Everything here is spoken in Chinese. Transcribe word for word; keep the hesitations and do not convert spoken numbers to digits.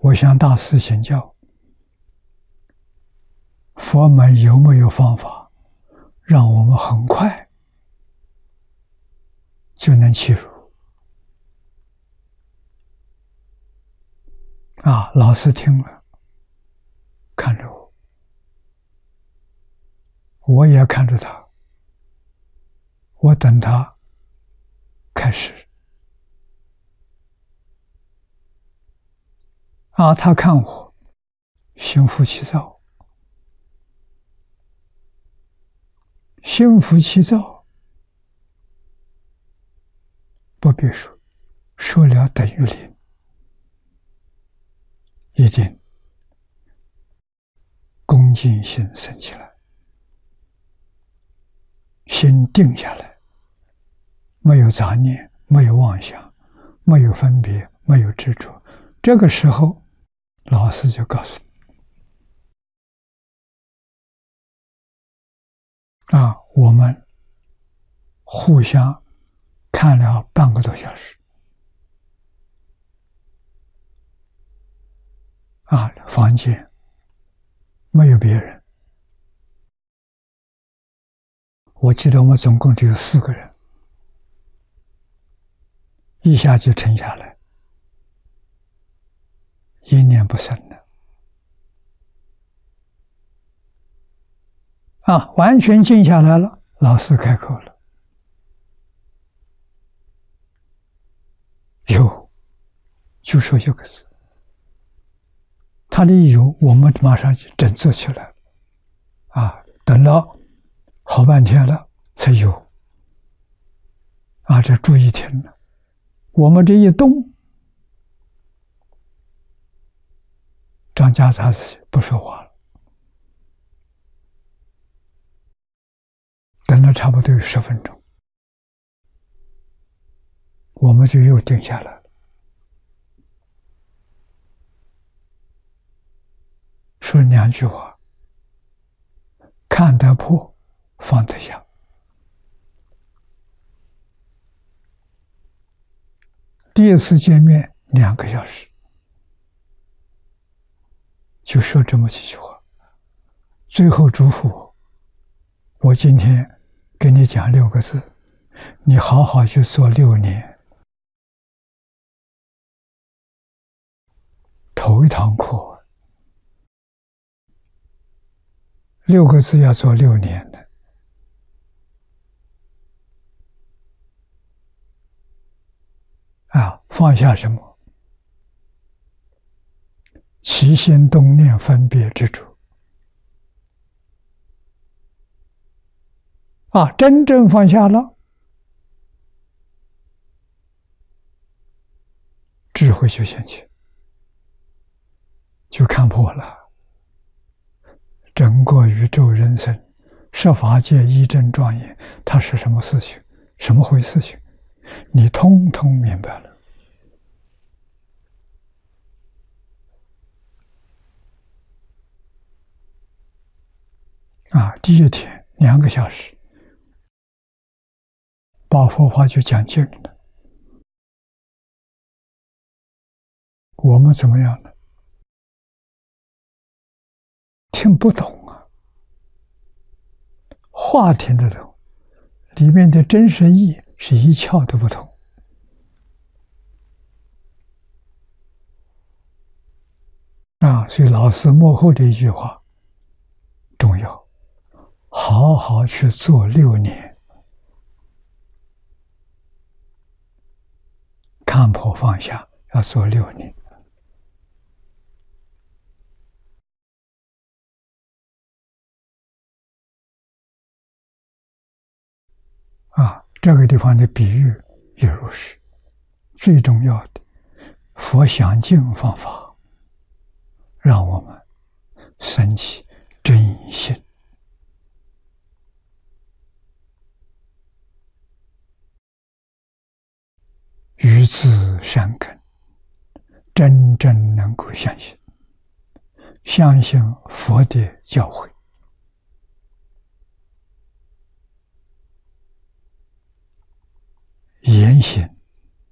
我向大师请教，佛门有没有方法让我们很快就能契入？啊，老师听了，看着我，我也看着他，我等他开始。啊，他看我，心浮气躁，心浮气躁，不必说，说了等于零，一定恭敬心生起来，心定下来，没有杂念，没有妄想，没有分别，没有执着。这个时候，老师就告诉你啊，我们互相看了半个多小时啊，房间没有别人，我记得我们总共只有四个人，一下就沉下来，一念不生了啊，完全静下来了。老师开口了，有，就说一个字。他的有，我们马上就振作起来了啊！等了好半天了才有啊！这注意听了，我们这一动，张家杂子不说话了。等了差不多有十分钟，我们就又定下来了。说两句话：看得破，放得下。第一次见面两个小时，就说这么几句话，最后嘱咐我：我今天跟你讲六个字，你好好去做六年。头一堂课，六个字要做六年的。啊，放下什么？起心动念分别执着。啊，真正放下了，智慧就显现，就看破了整个宇宙人生设法界一真庄严，它是什么事情，什么回事情，你通通明白了。啊，第一天两个小时，把佛法就讲尽了。我们怎么样呢？听不懂啊，话听得懂，里面的真实意是一窍都不通。啊，所以老师幕后的一句话重要，好好去做六年，看破放下，要做六年。啊，这个地方的比喻也如是。最重要的，佛想尽方法，让我们升起真心。于自善根，真正能够相信，相信佛的教诲，言行